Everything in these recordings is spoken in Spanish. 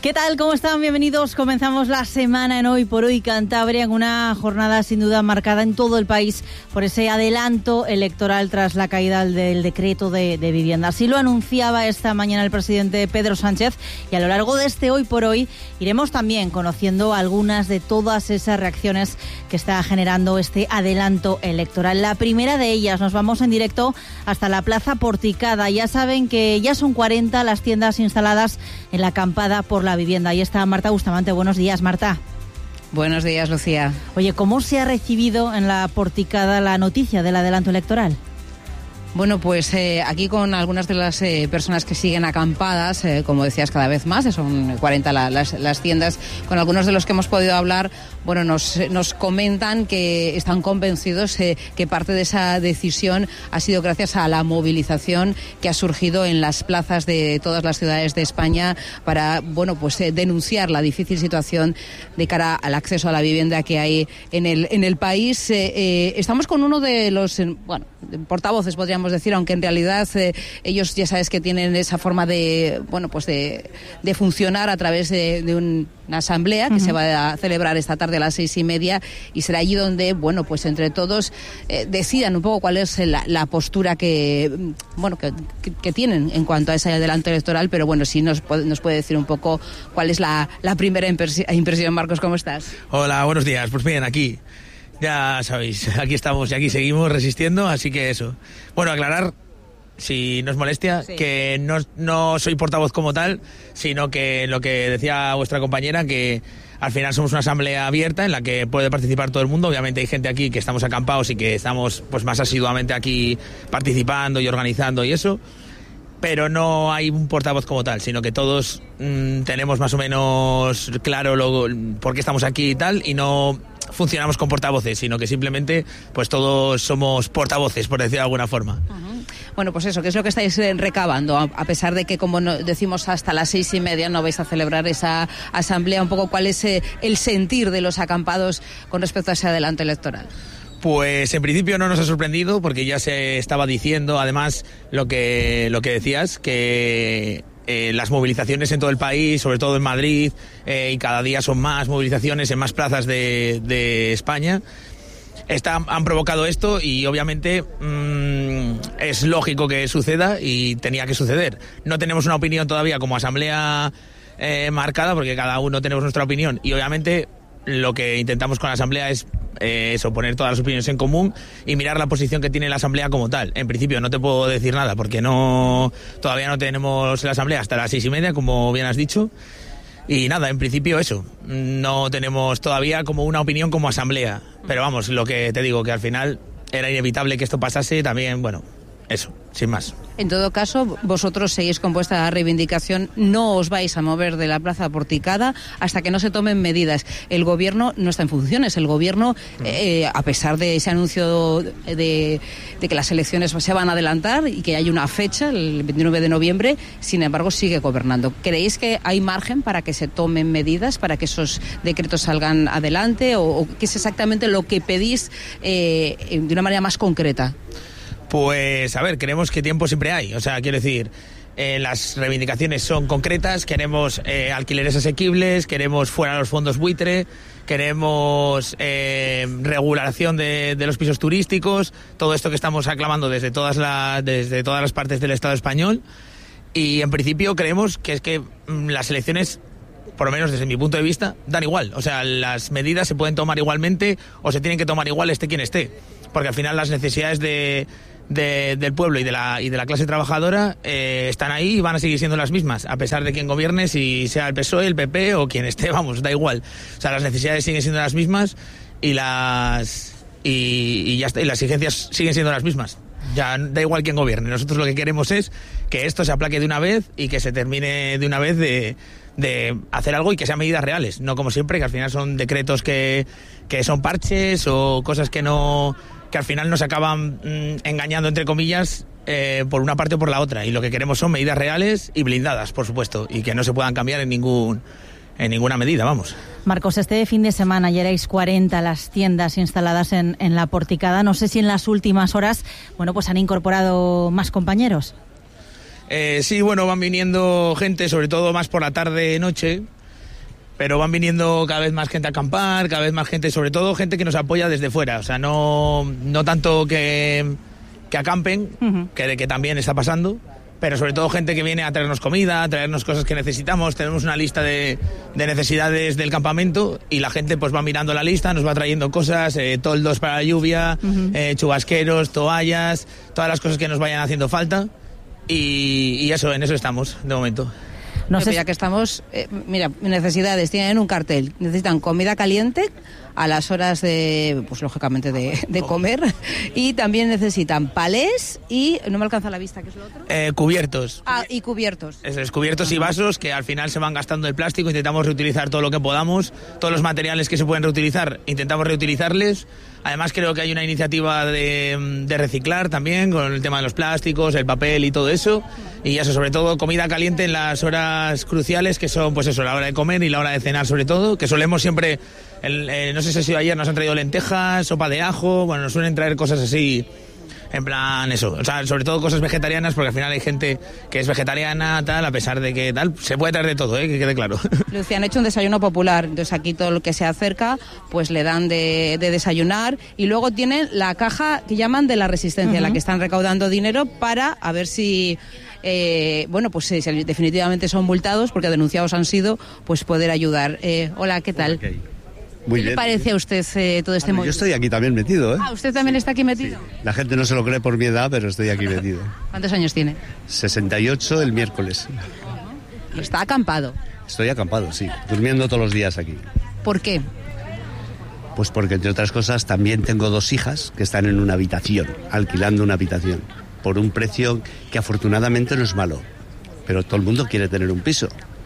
¿Qué tal? ¿Cómo están? Bienvenidos. Comenzamos la semana en Hoy por Hoy Cantabria, en una jornada sin duda marcada en todo el país por ese adelanto electoral tras la caída del decreto de vivienda. Así lo anunciaba esta mañana el presidente Pedro Sánchez, y a lo largo de este Hoy por Hoy iremos también conociendo algunas de todas esas reacciones que está generando este adelanto electoral. La primera de ellas, nos vamos en directo hasta la Plaza Porticada. Ya saben que ya son 40 las tiendas instaladas en la acampada por la vivienda. Ahí está Marta Bustamante. Buenos días, Marta. Buenos días, Lucía. Oye, ¿cómo se ha recibido en la Porticada la noticia del adelanto electoral? Bueno, pues aquí con algunas de las personas que siguen acampadas, como decías, cada vez más, son 40 las tiendas, con algunos de los que hemos podido hablar, bueno, nos comentan que están convencidos que parte de esa decisión ha sido gracias a la movilización que ha surgido en las plazas de todas las ciudades de España para, bueno, pues denunciar la difícil situación de cara al acceso a la vivienda que hay en el país. Estamos con uno de los, portavoces, podríamos decir, aunque en realidad ellos ya sabes que tienen esa forma de, bueno, pues de funcionar a través de una asamblea que se va a celebrar esta tarde a las 6:30, y será allí donde, bueno, pues entre todos decidan un poco cuál es la postura que tienen en cuanto a ese adelanto electoral. Pero bueno, sí nos puede decir un poco cuál es la primera impresión. Marcos, ¿cómo estás? Hola, buenos días. Pues bien, aquí ya sabéis, aquí estamos y aquí seguimos resistiendo, así que eso. Bueno, aclarar, si no es molestia, sí, que no soy portavoz como tal, sino que lo que decía vuestra compañera, que al final somos una asamblea abierta en la que puede participar todo el mundo. Obviamente hay gente aquí que estamos acampados y que estamos pues más asiduamente aquí participando y organizando y eso, pero no hay un portavoz como tal, sino que todos tenemos más o menos claro por qué estamos aquí y tal, y no funcionamos con portavoces, sino que simplemente pues todos somos portavoces, por decirlo de alguna forma. Uh-huh. Bueno, pues eso, ¿qué es lo que estáis recabando? A pesar de que, como decimos, hasta las 6:30 no vais a celebrar esa asamblea, un poco cuál es el sentir de los acampados con respecto a ese adelanto electoral. Pues en principio no nos ha sorprendido, porque ya se estaba diciendo, además, lo que decías, que las movilizaciones en todo el país, sobre todo en Madrid, y cada día son más movilizaciones en más plazas de España, han provocado esto, y obviamente es lógico que suceda y tenía que suceder. No tenemos una opinión todavía como asamblea marcada, porque cada uno tenemos nuestra opinión, y obviamente lo que intentamos con la asamblea es eso, poner todas las opiniones en común y mirar la posición que tiene la asamblea como tal. En principio no te puedo decir nada porque todavía no tenemos la asamblea hasta las 6:30, como bien has dicho. Y nada, en principio eso, no tenemos todavía como una opinión como asamblea. Pero vamos, lo que te digo, que al final era inevitable que esto pasase también, bueno, eso, sin más. En todo caso, vosotros seguís con vuestra reivindicación, no os vais a mover de la Plaza Porticada hasta que no se tomen medidas. El gobierno no está en funciones, el gobierno, a pesar de ese anuncio de que las elecciones se van a adelantar y que hay una fecha, el 29 de noviembre, sin embargo sigue gobernando. ¿Creéis que hay margen para que se tomen medidas, para que esos decretos salgan adelante, o qué es exactamente lo que pedís de una manera más concreta? Pues a ver, creemos que tiempo siempre hay, o sea, quiero decir, las reivindicaciones son concretas, queremos alquileres asequibles, queremos fuera los fondos buitre, queremos regulación de los pisos turísticos, todo esto que estamos aclamando desde todas las partes del Estado español, y en principio creemos que es que las elecciones, por lo menos desde mi punto de vista, dan igual, o sea, las medidas se pueden tomar igualmente o se tienen que tomar igual esté quien esté, porque al final las necesidades del pueblo y de la clase trabajadora están ahí y van a seguir siendo las mismas, a pesar de quien gobierne, si sea el PSOE, el PP o quien esté, vamos, da igual. O sea, las necesidades siguen siendo las mismas y las exigencias siguen siendo las mismas. Ya da igual quién gobierne. Nosotros lo que queremos es que esto se aplaque de una vez y que se termine de una vez de hacer algo y que sean medidas reales, no como siempre, que al final son decretos que son parches o cosas que al final nos acaban engañando, entre comillas, por una parte o por la otra. Y lo que queremos son medidas reales y blindadas, por supuesto, y que no se puedan cambiar en ninguna medida, vamos. Marcos, este fin de semana ya erais 40 las tiendas instaladas en la Porticada. No sé si en las últimas horas, bueno, pues han incorporado más compañeros. Sí, bueno, van viniendo gente, sobre todo más por la tarde-noche, pero van viniendo cada vez más gente a acampar, cada vez más gente, sobre todo gente que nos apoya desde fuera, o sea, no tanto que acampen, que también está pasando, pero sobre todo gente que viene a traernos comida, a traernos cosas que necesitamos. Tenemos una lista de necesidades del campamento y la gente pues va mirando la lista, nos va trayendo cosas, toldos para la lluvia, chubasqueros, toallas, todas las cosas que nos vayan haciendo falta y eso, en eso estamos de momento. No sé, ya que estamos, mira, necesidades, tienen un cartel, necesitan comida caliente a las horas de, pues lógicamente de comer, y también necesitan palés y, no me alcanza la vista, ¿qué es lo otro? Cubiertos. Ah, y cubiertos. Eso es, cubiertos y vasos que al final se van gastando el plástico, intentamos reutilizar todo lo que podamos, todos los materiales que se pueden reutilizar, intentamos reutilizarles. Además creo que hay una iniciativa de reciclar también con el tema de los plásticos, el papel y todo eso. Y eso, sobre todo comida caliente en las horas cruciales, que son pues eso, la hora de comer y la hora de cenar sobre todo, que solemos siempre, no sé si ha sido ayer, nos han traído lentejas, sopa de ajo, bueno, nos suelen traer cosas así, en plan eso, o sea, sobre todo cosas vegetarianas, porque al final hay gente que es vegetariana, tal, a pesar de que tal, se puede traer de todo, que quede claro. Lucía, han hecho un desayuno popular, entonces aquí todo lo que se acerca, pues le dan de desayunar, y luego tienen la caja que llaman de la resistencia, en la que están recaudando dinero para a ver si... bueno, pues si definitivamente son multados, porque denunciados han sido, pues poder ayudar. Hola, ¿qué tal? Okay. Muy ¿Qué bien. ¿Le parece a usted todo este movimiento? Yo estoy aquí también metido, ¿eh? Ah, ¿usted también está aquí metido? Sí. La gente no se lo cree por mi edad, pero estoy aquí metido. ¿Cuántos años tiene? 68 el miércoles. ¿Está acampado? Estoy acampado, sí, durmiendo todos los días aquí. ¿Por qué? Pues porque, entre otras cosas, también tengo 2 hijas que están en una habitación, alquilando una habitación, por un precio que afortunadamente no es malo. Pero todo el mundo quiere tener un piso.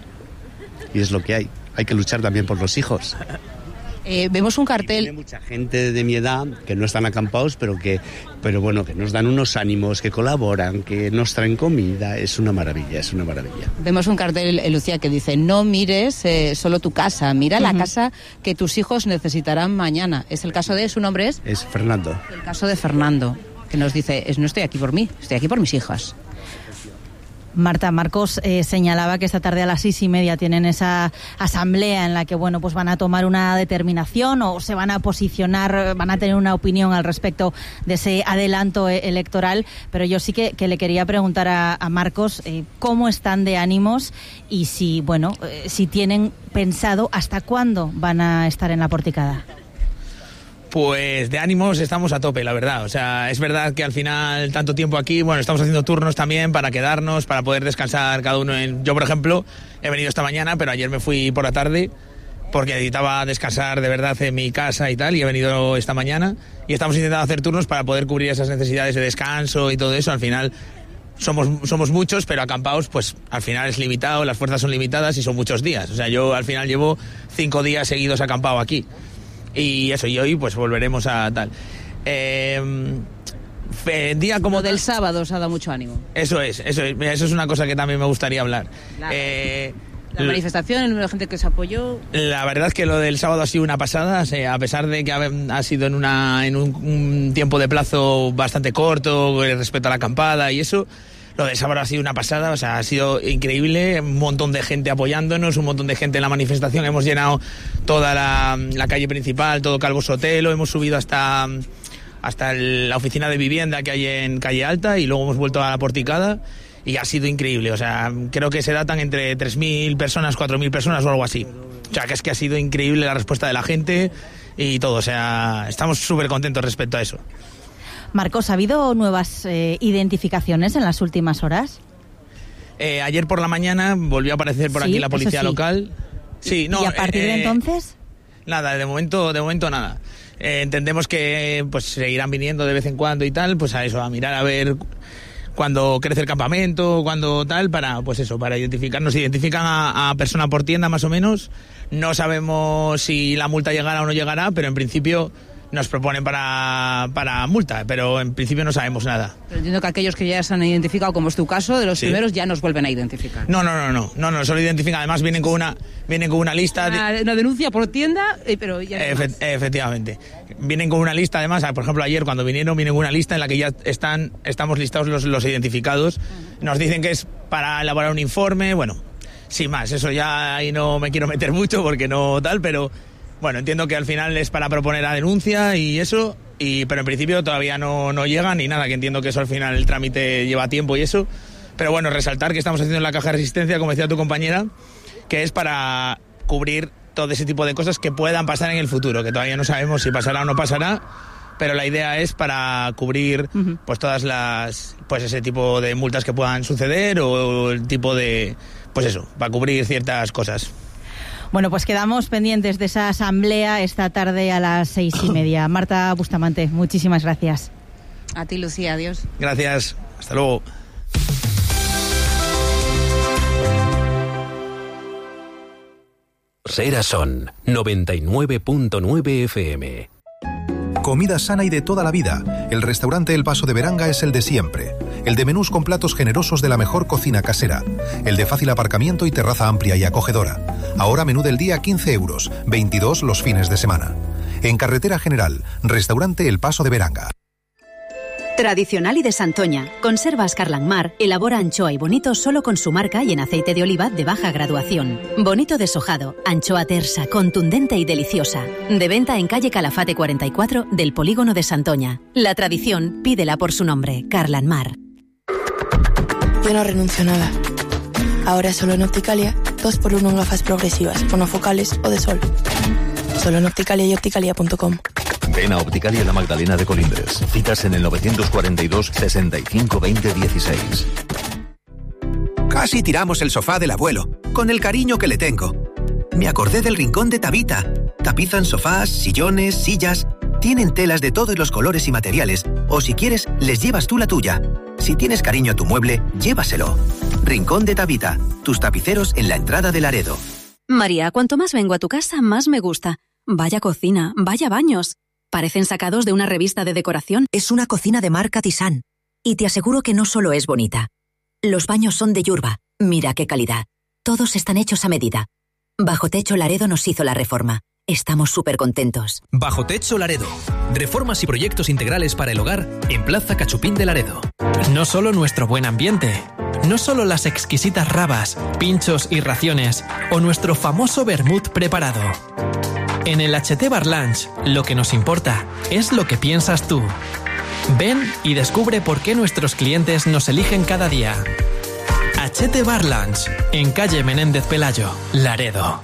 Y es lo que hay. Hay que luchar también por los hijos. Vemos un cartel. Hay mucha gente de mi edad que no están acampados, pero bueno, que nos dan unos ánimos, que colaboran, que nos traen comida. Es una maravilla, es una maravilla. Vemos un cartel, Lucía, que dice: no mires solo tu casa, mira la casa que tus hijos necesitarán mañana. ¿Es el caso de su nombre? Es Fernando. El caso de Fernando, que nos dice: no estoy aquí por mí, estoy aquí por mis hijas. Marta, Marcos señalaba que esta tarde a las 6:30 tienen esa asamblea en la que, bueno, pues van a tomar una determinación o se van a posicionar, van a tener una opinión al respecto de ese adelanto electoral, pero yo sí que le quería preguntar a Marcos cómo están de ánimos y si, bueno, si tienen pensado hasta cuándo van a estar en la porticada. Pues de ánimos estamos a tope, la verdad. O sea, es verdad que al final, tanto tiempo aquí, bueno, estamos haciendo turnos también para quedarnos, para poder descansar cada uno. Yo, por ejemplo, he venido esta mañana, pero ayer me fui por la tarde porque necesitaba descansar de verdad en mi casa y tal, y he venido esta mañana. Y estamos intentando hacer turnos para poder cubrir esas necesidades de descanso y todo eso. Al final somos muchos, pero acampados, pues al final es limitado, las fuerzas son limitadas y son muchos días. O sea, yo al final llevo 5 días seguidos acampado aquí. Y eso, y hoy pues volveremos a tal. Día como del sábado os ha dado mucho ánimo. Eso es una cosa que también me gustaría hablar. La manifestación, el número de gente que se apoyó. La verdad es que lo del sábado ha sido una pasada, o sea, a pesar de que ha sido en un tiempo de plazo bastante corto respecto a la acampada y eso. Lo del sábado ha sido una pasada, o sea, ha sido increíble, un montón de gente apoyándonos, un montón de gente en la manifestación, hemos llenado toda la calle principal, todo Calvo Sotelo, hemos subido hasta la oficina de vivienda que hay en Calle Alta y luego hemos vuelto a la porticada y ha sido increíble, o sea, creo que se datan entre 3.000 personas, 4.000 personas o algo así. O sea, que es que ha sido increíble la respuesta de la gente y todo, o sea, estamos súper contentos respecto a eso. Marcos, ¿ha habido nuevas identificaciones en las últimas horas? Ayer por la mañana volvió a aparecer por aquí la policía local. Sí, no, ¿y a partir de entonces? Nada, de momento nada. Entendemos que pues seguirán viniendo de vez en cuando y tal, pues a eso, a mirar a ver cuando crece el campamento, cuando tal, para pues eso, para identificarnos. Identifican a persona por tienda más o menos. No sabemos si la multa llegará o no llegará, pero en principio nos proponen para multa, pero en principio no sabemos nada. Pero entiendo que aquellos que ya se han identificado, como es tu caso, de los primeros ya nos vuelven a identificar. No, solo identifican, además vienen con una lista. Una denuncia por tienda, pero ya efectivamente. Vienen con una lista, además, por ejemplo, ayer cuando vienen con una lista en la que ya estamos listados los identificados. Nos dicen que es para elaborar un informe, bueno, sin más, eso ya ahí no me quiero meter mucho porque no tal, pero bueno, entiendo que al final es para proponer la denuncia y eso, pero en principio todavía no llegan ni nada, que entiendo que eso al final el trámite lleva tiempo y eso, pero bueno, resaltar que estamos haciendo la caja de resistencia, como decía tu compañera, que es para cubrir todo ese tipo de cosas que puedan pasar en el futuro, que todavía no sabemos si pasará o no pasará, pero la idea es para cubrir pues todas ese tipo de multas que puedan suceder o el tipo de, pues eso, para cubrir ciertas cosas. Bueno, pues quedamos pendientes de esa asamblea esta tarde a las 6:30. Marta Bustamante, muchísimas gracias. A ti, Lucía, adiós. Gracias, hasta luego. Sera Son 99.9 FM. Comida sana y de toda la vida. El restaurante El Paso de Beranga es el de siempre. El de menús con platos generosos de la mejor cocina casera. El de fácil aparcamiento y terraza amplia y acogedora. Ahora menú del día 15 euros, 22 los fines de semana. En Carretera General, restaurante El Paso de Beranga. Tradicional y de Santoña, Conservas Carlanmar elabora anchoa y bonito solo con su marca y en aceite de oliva de baja graduación. Bonito deshojado, anchoa tersa, contundente y deliciosa. De venta en calle Calafate 44 del Polígono de Santoña. La tradición, pídela por su nombre, Carlanmar. Yo no renuncio a nada. Ahora solo en Opticalia, 2x1 en gafas progresivas, monofocales o de sol. Solo en Opticalia y opticalia.com. Ven a Opticalia La Magdalena de Colindres. Citas en el 942 65 20 16. Casi tiramos el sofá del abuelo, con el cariño que le tengo. Me acordé del rincón de Tabita. Tapizan sofás, sillones, sillas. Tienen telas de todos los colores y materiales. O si quieres, les llevas tú la tuya. Si tienes cariño a tu mueble, llévaselo. Rincón de Tabita. Tus tapiceros en la entrada de Laredo. María, cuanto más vengo a tu casa, más me gusta. Vaya cocina, vaya baños. Parecen sacados de una revista de decoración. Es una cocina de marca Thyssen. Y te aseguro que no solo es bonita. Los baños son de Yurba. Mira qué calidad. Todos están hechos a medida. Bajo Techo Laredo nos hizo la reforma. Estamos súper contentos. Bajo Techo Laredo. Reformas y proyectos integrales para el hogar en Plaza Cachupín de Laredo. No solo nuestro buen ambiente. No solo las exquisitas rabas, pinchos y raciones. O nuestro famoso vermut preparado. En el HT Bar Lunch, lo que nos importa es lo que piensas tú. Ven y descubre por qué nuestros clientes nos eligen cada día. HT Bar Lunch, en calle Menéndez Pelayo, Laredo.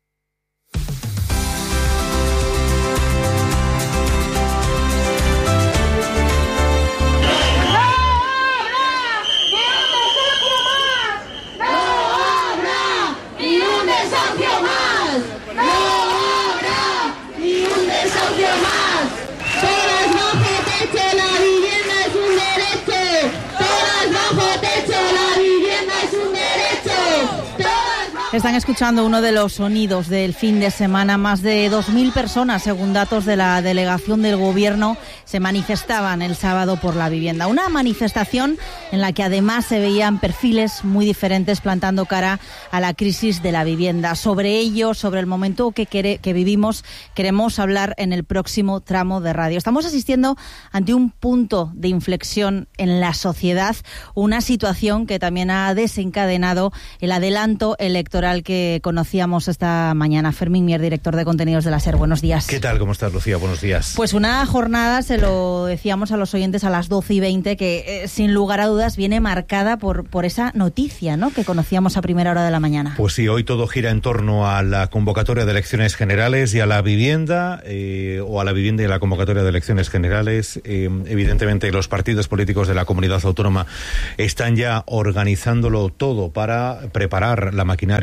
Están escuchando uno de los sonidos del fin de semana. Más de 2.000 personas, según datos de la delegación del Gobierno, se manifestaban el sábado por la vivienda. Una manifestación en la que además se veían perfiles muy diferentes plantando cara a la crisis de la vivienda. Sobre ello, sobre el momento que vivimos, queremos hablar en el próximo tramo de radio. Estamos asistiendo ante un punto de inflexión en la sociedad, una situación que también ha desencadenado el adelanto electoral que conocíamos esta mañana. Fermín Mier, director de contenidos de la SER. Buenos días. ¿Qué tal? ¿Cómo estás, Lucía? Buenos días. Pues una jornada, se lo decíamos a los oyentes a las 12:20, que sin lugar a dudas viene marcada por esa noticia, ¿no?, que conocíamos a primera hora de la mañana. Pues sí, hoy todo gira en torno a la convocatoria de elecciones generales y a la vivienda, o a la vivienda y a la convocatoria de elecciones generales. Evidentemente, los partidos políticos de la comunidad autónoma están ya organizándolo todo para preparar la maquinaria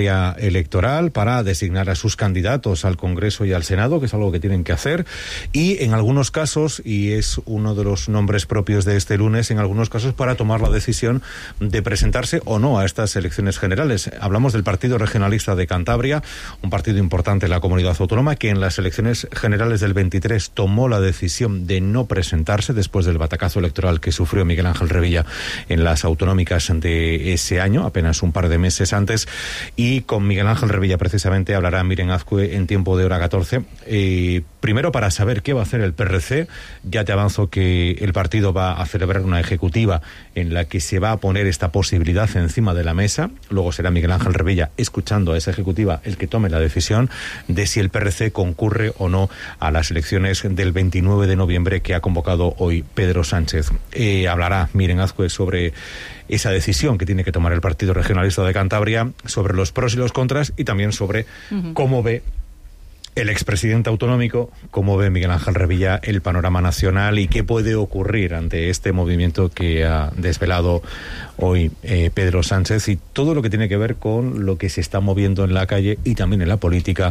maquinaria electoral para designar a sus candidatos al Congreso y al Senado, que es algo que tienen que hacer, y en algunos casos, y es uno de los nombres propios de este lunes, en algunos casos para tomar la decisión de presentarse o no a estas elecciones generales. Hablamos del Partido Regionalista de Cantabria, un partido importante en la comunidad autónoma que en las elecciones generales del 23 tomó la decisión de no presentarse después del batacazo electoral que sufrió Miguel Ángel Revilla en las autonómicas de ese año, apenas un par de meses antes, y con Miguel Ángel Revilla precisamente hablará Miren Azcue en Tiempo de Hora 14. Primero para saber qué va a hacer el PRC. Ya te avanzo que el partido va a celebrar una ejecutiva en la que se va a poner esta posibilidad encima de la mesa. Luego será Miguel Ángel Revilla, escuchando a esa ejecutiva, el que tome la decisión de si el PRC concurre o no a las elecciones del 29 de noviembre que ha convocado hoy Pedro Sánchez. Hablará Miren Azcue sobre esa decisión que tiene que tomar el Partido Regionalista de Cantabria, sobre los pros y los contras, y también sobre cómo ve el expresidente autonómico, cómo ve Miguel Ángel Revilla el panorama nacional y qué puede ocurrir ante este movimiento que ha desvelado hoy Pedro Sánchez, y todo lo que tiene que ver con lo que se está moviendo en la calle y también en la política,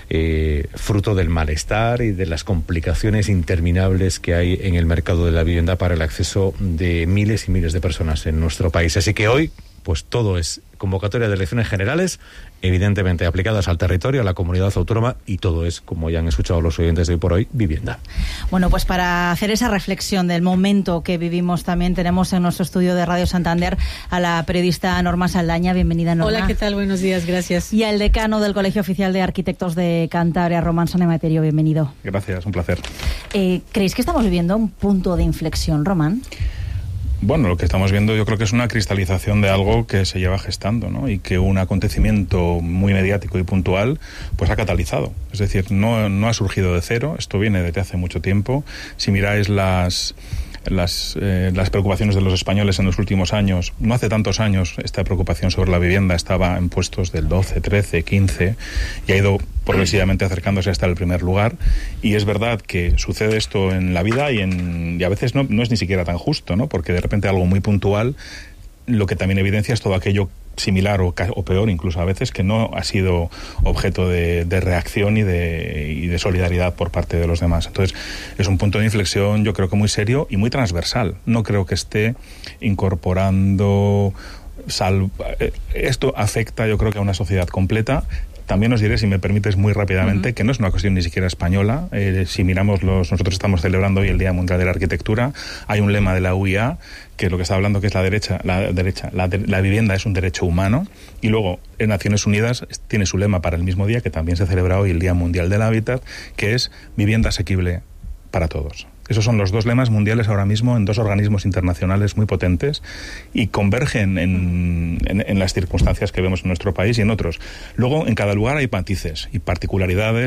fruto del malestar y de las complicaciones interminables que hay en el mercado de la vivienda para el acceso de miles y miles de personas en nuestro país. Así que hoy, pues todo es convocatoria de elecciones generales, evidentemente aplicadas al territorio, a la comunidad autónoma, y todo es, como ya han escuchado los oyentes de hoy por hoy, vivienda. Bueno, pues para hacer esa reflexión del momento que vivimos también tenemos en nuestro estudio de Radio Santander a la periodista Norma Saldaña. Bienvenida, Norma. Hola, ¿qué tal? Buenos días, gracias. Y al decano del Colegio Oficial de Arquitectos de Cantabria, Román Sonemeterio. Bienvenido. Gracias, un placer. ¿Creéis que estamos viviendo un punto de inflexión, Román? Bueno, lo que estamos viendo yo creo que es una cristalización de algo que se lleva gestando, ¿no? Y que un acontecimiento muy mediático y puntual pues ha catalizado. Es decir, no ha surgido de cero, esto viene desde hace mucho tiempo. Si miráis las preocupaciones de los españoles en los últimos años, no hace tantos años esta preocupación sobre la vivienda estaba en puestos del 12, 13, 15 y ha ido progresivamente acercándose hasta el primer lugar, y es verdad que sucede esto en la vida y a veces no es ni siquiera tan justo, ¿no? Porque de repente algo muy puntual lo que también evidencia es todo aquello similar o peor incluso a veces que no ha sido objeto de reacción y de solidaridad por parte de los demás. Entonces es un punto de inflexión yo creo que muy serio y muy transversal. No creo que esté incorporando esto afecta yo creo que a una sociedad completa. También os diré, si me permites muy rápidamente, que no es una cuestión ni siquiera española. Si miramos nosotros estamos celebrando hoy el Día Mundial de la Arquitectura. Hay un lema de la UIA que lo que está hablando que es la vivienda es un derecho humano, y luego en Naciones Unidas tiene su lema para el mismo día, que también se celebra hoy el Día Mundial del Hábitat, que es vivienda asequible para todos. Esos son los dos lemas mundiales ahora mismo en dos organismos internacionales muy potentes y convergen en las circunstancias que vemos en nuestro país y en otros. Luego, en cada lugar hay matices y particularidades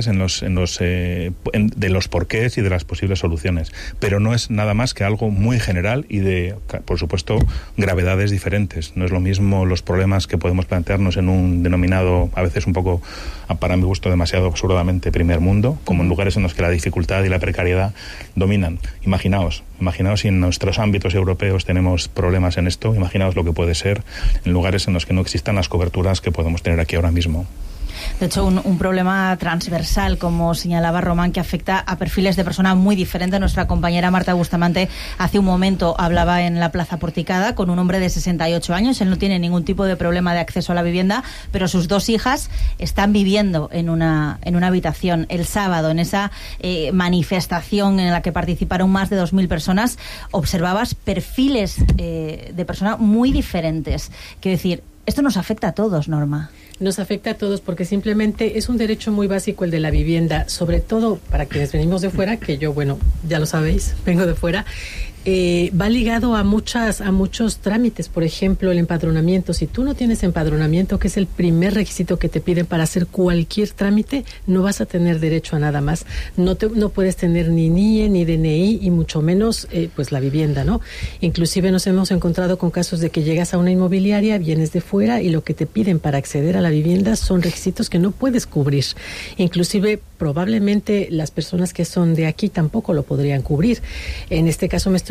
de los porqués y de las posibles soluciones, pero no es nada más que algo muy general y de, por supuesto, gravedades diferentes. No es lo mismo los problemas que podemos plantearnos en un denominado, a veces un poco, para mi gusto, demasiado absurdamente primer mundo, como en lugares en los que la dificultad y la precariedad dominan. Imaginaos si en nuestros ámbitos europeos tenemos problemas en esto, imaginaos lo que puede ser en lugares en los que no existan las coberturas que podemos tener aquí ahora mismo. De hecho, un problema transversal, como señalaba Román, que afecta a perfiles de personas muy diferentes. Nuestra compañera Marta Bustamante hace un momento hablaba en la Plaza Porticada con un hombre de 68 años. Él no tiene ningún tipo de problema de acceso a la vivienda, pero sus dos hijas están viviendo en una habitación. El sábado, en esa manifestación en la que participaron más de 2.000 personas, observabas perfiles de personas muy diferentes. Quiero decir, esto nos afecta a todos, Norma. Nos afecta a todos porque simplemente es un derecho muy básico el de la vivienda, sobre todo para quienes venimos de fuera, que yo, bueno, ya lo sabéis, vengo de fuera. Va ligado a muchos trámites, por ejemplo, el empadronamiento. Si tú no tienes empadronamiento, que es el primer requisito que te piden para hacer cualquier trámite, no vas a tener derecho a nada más. No puedes tener ni NIE, ni DNI, y mucho menos pues la vivienda, ¿no? Inclusive nos hemos encontrado con casos de que llegas a una inmobiliaria, vienes de fuera y lo que te piden para acceder a la vivienda son requisitos que no puedes cubrir. Inclusive, probablemente las personas que son de aquí tampoco lo podrían cubrir. En este caso me estoy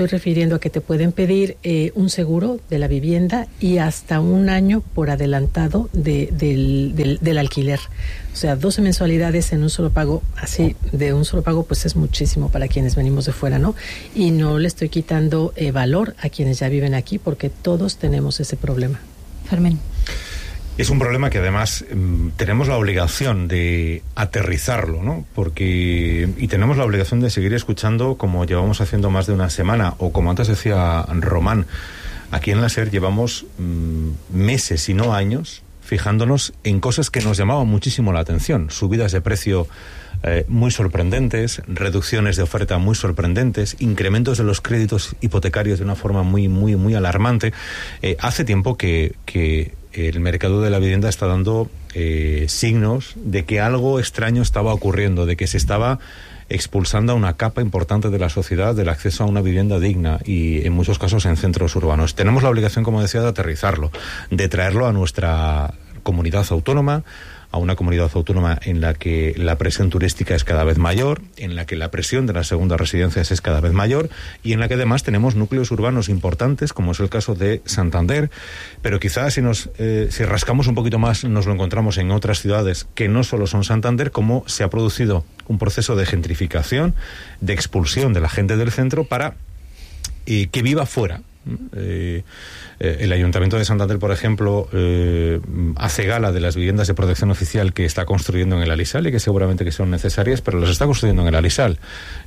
estoy refiriendo a que te pueden pedir un seguro de la vivienda y hasta un año por adelantado del alquiler. O sea, 12 mensualidades en un solo pago, así de un solo pago, pues es muchísimo para quienes venimos de fuera, ¿no? Y no le estoy quitando valor a quienes ya viven aquí, porque todos tenemos ese problema. Fermín. Es un problema que además tenemos la obligación de aterrizarlo, ¿no? Y tenemos la obligación de seguir escuchando, como llevamos haciendo más de una semana, o como antes decía Román, aquí en la SER llevamos meses y no años fijándonos en cosas que nos llamaban muchísimo la atención. Subidas de precio muy sorprendentes, reducciones de oferta muy sorprendentes, incrementos de los créditos hipotecarios de una forma muy, muy, muy alarmante. Hace tiempo que el mercado de la vivienda está dando signos de que algo extraño estaba ocurriendo, de que se estaba expulsando a una capa importante de la sociedad del acceso a una vivienda digna, y en muchos casos en centros urbanos. Tenemos la obligación, como decía, de aterrizarlo, de traerlo a nuestra comunidad autónoma, a una comunidad autónoma en la que la presión turística es cada vez mayor, en la que la presión de las segundas residencias es cada vez mayor, y en la que además tenemos núcleos urbanos importantes, como es el caso de Santander, pero quizás si rascamos un poquito más nos lo encontramos en otras ciudades que no solo son Santander, como se ha producido un proceso de gentrificación, de expulsión de la gente del centro para que viva fuera. El Ayuntamiento de Santander, por ejemplo, hace gala de las viviendas de protección oficial que está construyendo en el Alisal, y que seguramente que son necesarias, pero las está construyendo en el Alisal.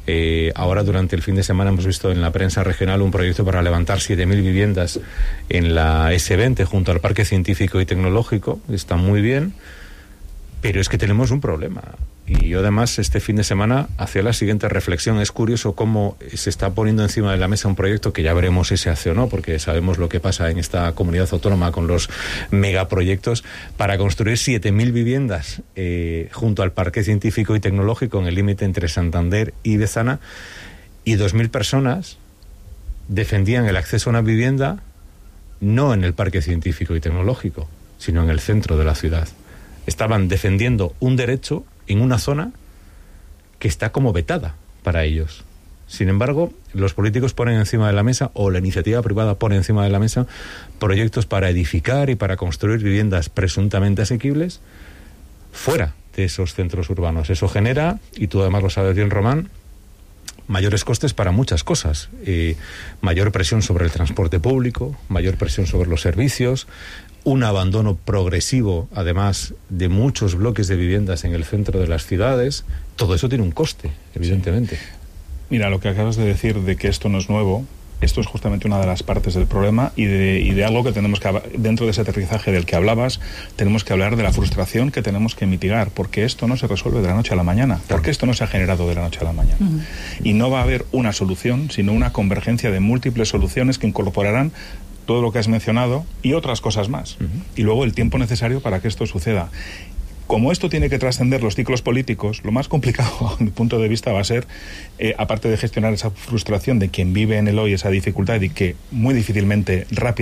Ahora, durante el fin de semana, hemos visto en la prensa regional un proyecto para levantar 7.000 viviendas en la S20 junto al Parque Científico y Tecnológico. Está muy bien, pero es que tenemos un problema. Y yo además este fin de semana hacía la siguiente reflexión. Es curioso cómo se está poniendo encima de la mesa un proyecto que ya veremos si se hace o no, porque sabemos lo que pasa en esta comunidad autónoma con los megaproyectos, para construir 7.000 viviendas junto al Parque Científico y Tecnológico en el límite entre Santander y Bezana, y 2.000 personas defendían el acceso a una vivienda no en el Parque Científico y Tecnológico, sino en el centro de la ciudad. Estaban defendiendo un derecho en una zona que está como vetada para ellos. Sin embargo, los políticos ponen encima de la mesa, o la iniciativa privada pone encima de la mesa, proyectos para edificar y para construir viviendas presuntamente asequibles fuera de esos centros urbanos. Eso genera, y tú además lo sabes bien, Román, mayores costes para muchas cosas. Mayor presión sobre el transporte público, mayor presión sobre los servicios, un abandono progresivo, además, de muchos bloques de viviendas en el centro de las ciudades. Todo eso tiene un coste, evidentemente. Sí. Mira, lo que acabas de decir de que esto no es nuevo, esto es justamente una de las partes del problema y de algo que tenemos que, dentro de ese aterrizaje del que hablabas, tenemos que hablar de la frustración que tenemos que mitigar, porque esto no se resuelve de la noche a la mañana, porque esto no se ha generado de la noche a la mañana. Y no va a haber una solución, sino una convergencia de múltiples soluciones que incorporarán todo lo que has mencionado y otras cosas más. Y luego el tiempo necesario para que esto suceda. Como esto tiene que trascender los ciclos políticos, lo más complicado, a mi punto de vista, va a ser, aparte de gestionar esa frustración de quien vive en el hoy, esa dificultad, y que muy difícilmente,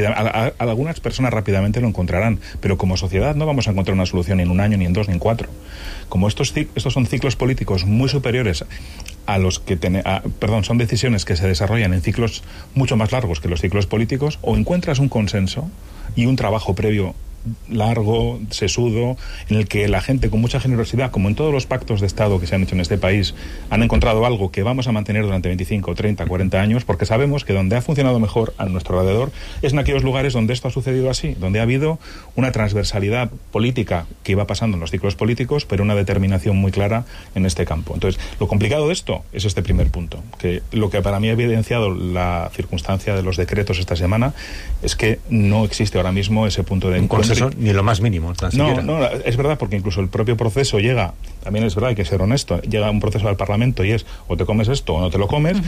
algunas personas rápidamente lo encontrarán, pero como sociedad no vamos a encontrar una solución ni en un año, ni en 2, ni en 4. Como estos son ciclos políticos muy superiores a los que son decisiones que se desarrollan en ciclos mucho más largos que los ciclos políticos, o encuentras un consenso y un trabajo previo largo, sesudo, en el que la gente con mucha generosidad, como en todos los pactos de Estado que se han hecho en este país, han encontrado algo que vamos a mantener durante 25, 30, 40 años, porque sabemos que donde ha funcionado mejor a nuestro alrededor es en aquellos lugares donde esto ha sucedido así, donde ha habido una transversalidad política que iba pasando en los ciclos políticos, pero una determinación muy clara en este campo. Entonces, lo complicado de esto es este primer punto, que lo que para mí ha evidenciado la circunstancia de los decretos esta semana es que no existe ahora mismo ese punto de encuentro. Ni lo más mínimo, tan siquiera. No, es verdad, porque incluso el propio proceso llega, también es verdad, hay que ser honesto, llega un proceso al Parlamento y es o te comes esto o no te lo comes,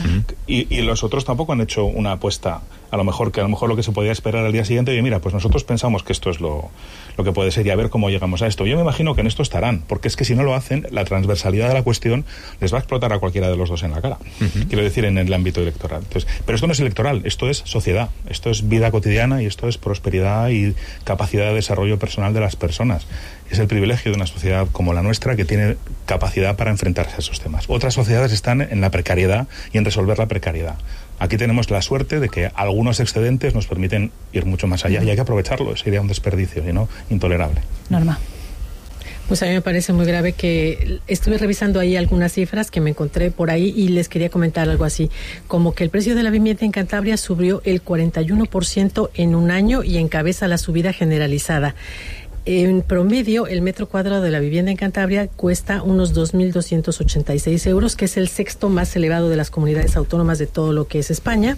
y los otros tampoco han hecho una apuesta, a lo mejor lo que se podía esperar al día siguiente, y mira, pues nosotros pensamos que esto es lo que puede ser, y a ver cómo llegamos a esto. Yo me imagino que en esto estarán, porque es que si no lo hacen, la transversalidad de la cuestión les va a explotar a cualquiera de los dos en la cara. Quiero decir, en el ámbito electoral. Entonces, pero esto no es electoral, esto es sociedad, esto es vida cotidiana, y esto es prosperidad y capacidad de desarrollo personal de las personas. Es el privilegio de una sociedad como la nuestra, que tiene capacidad para enfrentarse a esos temas. Otras sociedades están en la precariedad y en resolver la precariedad. Aquí tenemos la suerte de que algunos excedentes nos permiten ir mucho más allá y hay que aprovecharlo. Sería un desperdicio, y no intolerable. Norma. Pues a mí me parece muy grave que estuve revisando ahí algunas cifras que me encontré por ahí y les quería comentar algo así, como que el precio de la vivienda en Cantabria subió el 41% en un año y encabeza la subida generalizada. En promedio, el metro cuadrado de la vivienda en Cantabria cuesta unos 2.286 euros, que es el sexto más elevado de las comunidades autónomas de todo lo que es España.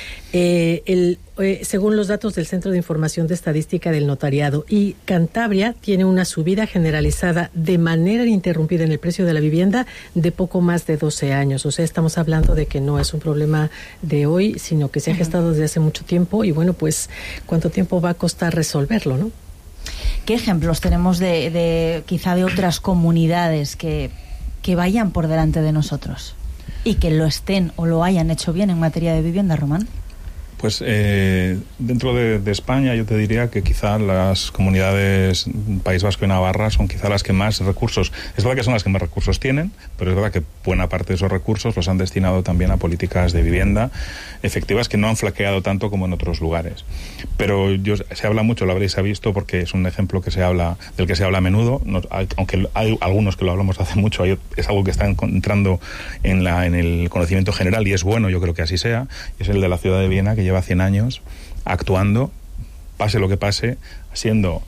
Según los datos del Centro de Información de Estadística del Notariado, y Cantabria tiene una subida generalizada de manera ininterrumpida en el precio de la vivienda de poco más de 12 años. O sea, estamos hablando de que no es un problema de hoy, sino que se ha gestado desde hace mucho tiempo y bueno, pues ¿cuánto tiempo va a costar resolverlo, no? ¿Qué ejemplos tenemos de quizá de otras comunidades que vayan por delante de nosotros y que lo estén o lo hayan hecho bien en materia de vivienda, Román? Pues dentro de España yo te diría que quizá las comunidades País Vasco y Navarra son quizá las que más recursos, es verdad que son las que más recursos tienen, pero es verdad que buena parte de esos recursos los han destinado también a políticas de vivienda efectivas que no han flaqueado tanto como en otros lugares. Pero se habla mucho, lo habréis visto porque es un ejemplo del que se habla a menudo, aunque hay algunos que lo hablamos hace mucho, es algo que está entrando en el conocimiento general y es bueno, yo creo que así sea, es el de la ciudad de Viena, que lleva 100 años actuando, pase lo que pase, siendo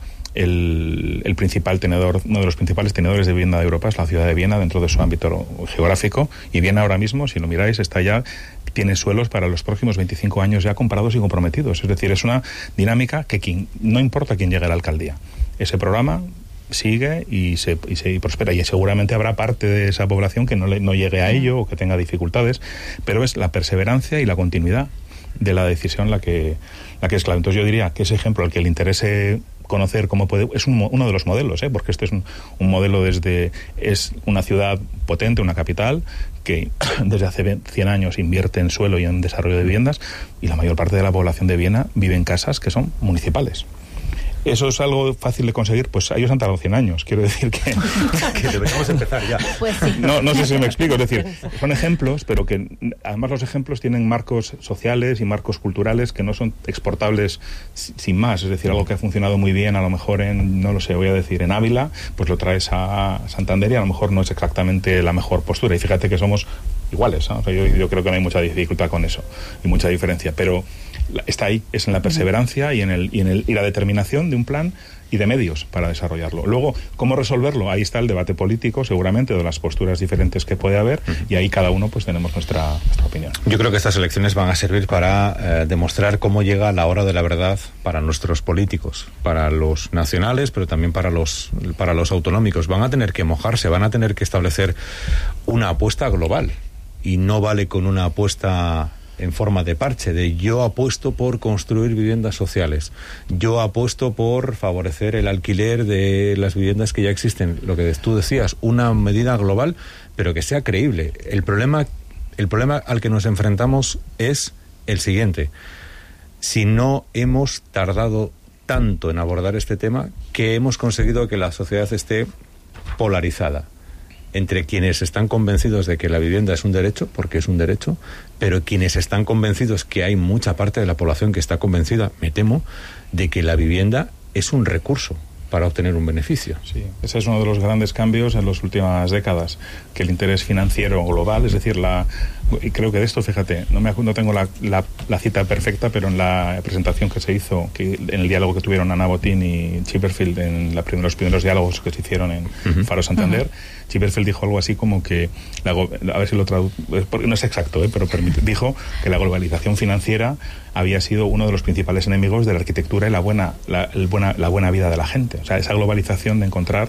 el principal tenedor, uno de los principales tenedores de vivienda de Europa, es la ciudad de Viena dentro de su ámbito geográfico, y Viena ahora mismo, si lo miráis, tiene suelos para los próximos 25 años ya comprados y comprometidos. Es decir, es una dinámica que no importa quién llegue a la alcaldía. Ese programa sigue y prospera, y seguramente habrá parte de esa población que no llegue a ello o que tenga dificultades, pero es la perseverancia y la continuidad de la decisión la que es clave. Entonces yo diría que ese ejemplo al que le interese conocer cómo puede, es uno de los modelos, porque este es un modelo es una ciudad potente, una capital que desde hace 100 años invierte en suelo y en desarrollo de viviendas, y la mayor parte de la población de Viena vive en casas que son municipales. ¿Eso es algo fácil de conseguir? Pues ellos han tardado 100 años. Quiero decir que deberíamos empezar ya. Pues sí. No sé si me explico. Es decir, son ejemplos, pero que además los ejemplos tienen marcos sociales y marcos culturales que no son exportables sin más. Es decir, algo que ha funcionado muy bien, a lo mejor en Ávila, pues lo traes a Santander y a lo mejor no es exactamente la mejor postura. Y fíjate que somos iguales, ¿no? O sea, yo creo que no hay mucha dificultad con eso y mucha diferencia, pero está ahí, es en la perseverancia y la determinación de un plan y de medios para desarrollarlo. Luego, ¿cómo resolverlo? Ahí está el debate político, seguramente, de las posturas diferentes que puede haber, y ahí cada uno pues tenemos nuestra opinión. Yo creo que estas elecciones van a servir para demostrar cómo llega la hora de la verdad para nuestros políticos, para los nacionales, pero también para los autonómicos. Van a tener que mojarse, van a tener que establecer una apuesta global, y no vale con una apuesta en forma de parche, de yo apuesto por construir viviendas sociales, yo apuesto por favorecer el alquiler de las viviendas que ya existen, lo que tú decías, una medida global, pero que sea creíble. El problema al que nos enfrentamos es el siguiente: si no hemos tardado tanto en abordar este tema, que hemos conseguido que la sociedad esté polarizada entre quienes están convencidos de que la vivienda es un derecho, porque es un derecho, pero quienes están convencidos, que hay mucha parte de la población que está convencida, me temo, de que la vivienda es un recurso para obtener un beneficio. Sí, ese es uno de los grandes cambios en las últimas décadas, que el interés financiero global, es decir, y creo que de esto, fíjate, no tengo la cita perfecta, pero en la presentación que se hizo, en el diálogo que tuvieron Ana Botín y Chipperfield, en los primeros diálogos que se hicieron en Faro Santander, Chipperfield dijo algo así como que, a ver si lo traduzco, porque no es exacto, pero dijo que la globalización financiera había sido uno de los principales enemigos de la arquitectura y la buena vida de la gente. O sea, esa globalización de encontrar,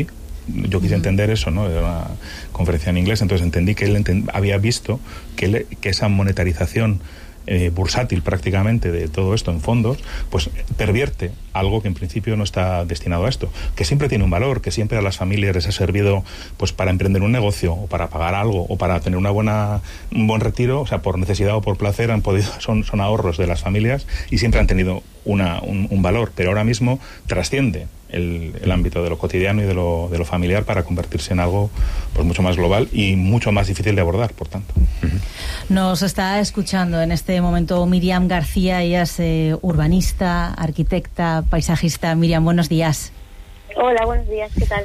yo quise entender eso, ¿no? Era una conferencia en inglés, entonces entendí que él había visto que esa monetarización bursátil prácticamente de todo esto en fondos, pues pervierte algo que en principio no está destinado a esto, que siempre tiene un valor, que siempre a las familias les ha servido pues para emprender un negocio o para pagar algo o para tener un buen retiro, o sea, por necesidad o por placer son ahorros de las familias y siempre han tenido un valor, pero ahora mismo trasciende el ámbito de lo cotidiano y de lo familiar para convertirse en algo pues mucho más global y mucho más difícil de abordar, por tanto. Nos está escuchando en este momento Miriam García. Ella es urbanista, arquitecta, paisajista. Miriam, buenos días. Hola, buenos días, ¿qué tal?